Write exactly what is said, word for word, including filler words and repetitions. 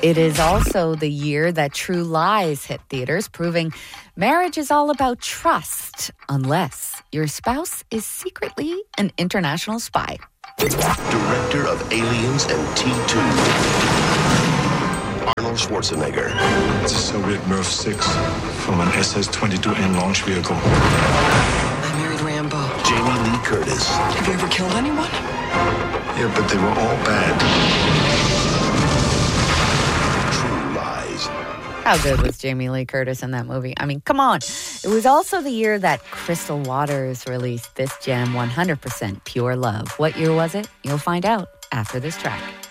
It is also the year that True Lies hit theaters, proving marriage is all about trust, unless your spouse is secretly an international spy. Director of Aliens and T two, Arnold Schwarzenegger. It's a Soviet Mirv six from an S S twenty-two N launch vehicle. I married Rambo. Jamie Lee Curtis. Have you ever killed anyone? Yeah, but they were all bad. True Lies. How good was Jamie Lee Curtis in that movie? I mean, come on. It was also the year that Crystal Waters released this gem, one hundred percent Pure Love. What year was it? You'll find out after this track.